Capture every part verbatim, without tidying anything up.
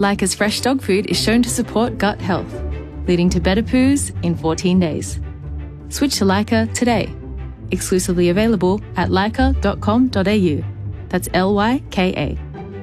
Leica's fresh dog food is shown to support gut health, leading to better poos in fourteen days. Switch to Leica today. Exclusively available at leica dot com dot a u. That's L Y K A.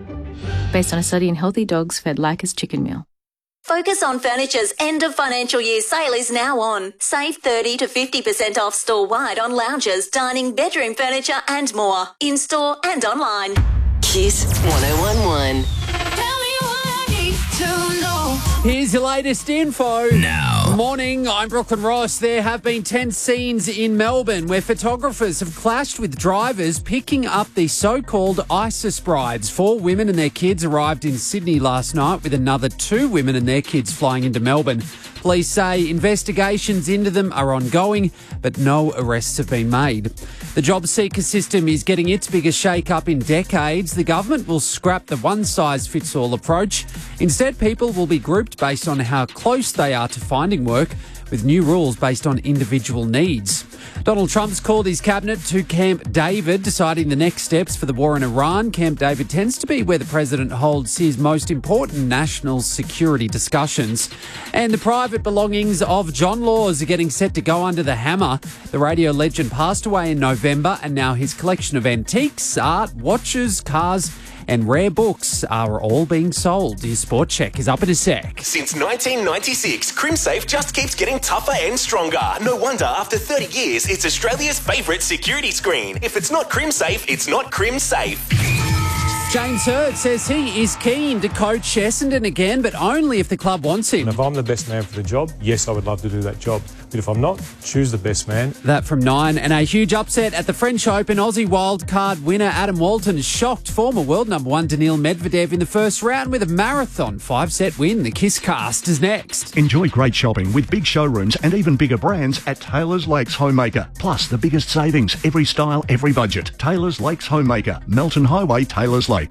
Based on a study in healthy dogs fed Leica's chicken meal. Focus on Furniture's end of financial year sale is now on. Save thirty to fifty percent off store-wide on lounges, dining, bedroom furniture and more. In-store and online. Kiss one oh one one. Tell me what I need to know. Here's your latest info. Now. Morning, I'm Brooklyn Ross. There have been tense scenes in Melbourne where photographers have clashed with drivers picking up the so-called ISIS brides. Four women and their kids arrived in Sydney last night, with another two women and their kids flying into Melbourne. Police say investigations into them are ongoing, but no arrests have been made. The job seeker system is getting its biggest shake-up in decades. The government will scrap the one-size-fits-all approach. Instead, people will be grouped based on how close they are to finding work, with new rules based on individual needs. Donald Trump's called his cabinet to Camp David, deciding the next steps for the war in Iran. Camp David tends to be where the president holds his most important national security discussions. And the private belongings of John Laws are getting set to go under the hammer. The radio legend passed away in November, and now his collection of antiques, art, watches, cars and rare books are all being sold. Your Sport Check is up in a sec. Since nineteen ninety-six, CrimSafe just keeps getting tougher and stronger. No wonder after thirty years, it's Australia's favourite security screen. If it's not CrimSafe, it's not CrimSafe. James Hird says he is keen to coach Essendon again, but only if the club wants him. And if I'm the best man for the job, yes, I would love to do that job. But if I'm not, choose the best man. That from nine. And a huge upset at the French Open. Aussie wildcard winner Adam Walton shocked former world number one Daniil Medvedev in the first round with a marathon five-set win. The Kiss Cast is next. Enjoy great shopping with big showrooms and even bigger brands at Taylor's Lakes Homemaker. Plus the biggest savings, every style, every budget. Taylor's Lakes Homemaker, Melton Highway, Taylor's Lakes.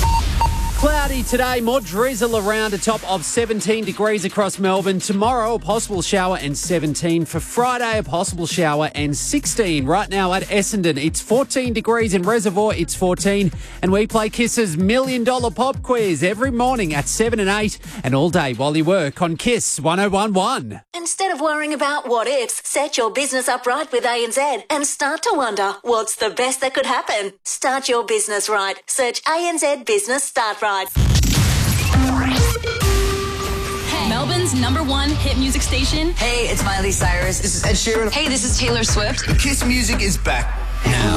Cloudy today, more drizzle around, a top of seventeen degrees across Melbourne. Tomorrow, a possible shower and seventeen. For Friday, a possible shower and sixteen. Right now at Essendon, it's fourteen degrees. In Reservoir, it's fourteen. And we play Kiss's Million Dollar Pop Quiz every morning at seven and eight and all day while you work on Kiss one oh one one. Instead of worrying about what ifs, set your business up right with A N Z and start to wonder what's the best that could happen. Start your business right. Search A N Z Business Start Right. Hey. Melbourne's number one hit music station. Hey, it's Miley Cyrus. This is Ed Sheeran. Hey, this is Taylor Swift. Kiss music is back now.